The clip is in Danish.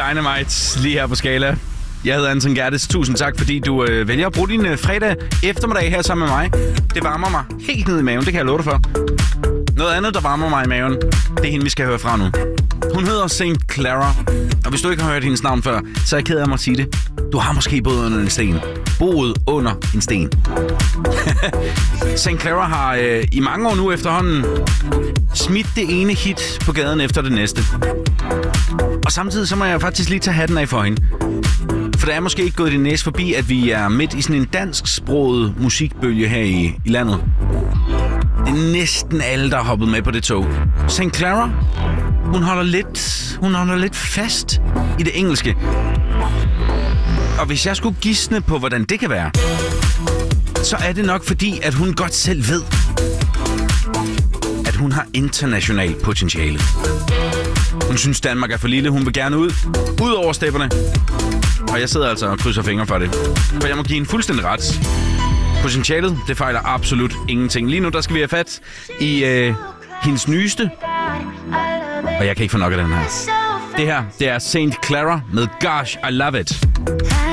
Dynamite lige her på Skala. Jeg hedder Anton Gerdes. Tusind tak, fordi du vælger at bruge din fredag eftermiddag her sammen med mig. Det varmer mig helt ned i maven, det kan jeg love dig for. Noget andet, der varmer mig i maven, det er hende, vi skal høre fra nu. Hun hedder St. Clara, og hvis du ikke har hørt hendes navn før, så er jeg ked af mig at sige det. Du har måske boet under en sten. Boet under en sten. St. Clara har i mange år nu efterhånden smidt det ene hit på gaden efter det næste. Og samtidig så må jeg faktisk lige tage hatten af for hende. For det er måske ikke gået din næse forbi, at vi er midt i sådan en dansksproget musikbølge her i landet. Det er næsten alle, der har hoppet med på det tog. St. Clara, hun holder lidt fast i det engelske. Og hvis jeg skulle gisne på, hvordan det kan være, så er det nok fordi, at hun godt selv ved, at hun har international potentiale. Hun synes, Danmark er for lille. Hun vil gerne ud over stepperne. Og jeg sidder altså og krydser fingre for det. For jeg må give hende fuldstændig ret. Potentialet, det fejler absolut ingenting. Lige nu, der skal vi have fat i hendes nyeste. Og jeg kan ikke få nok af den her. Det her, det er St. Clara med Gosh, I Love It.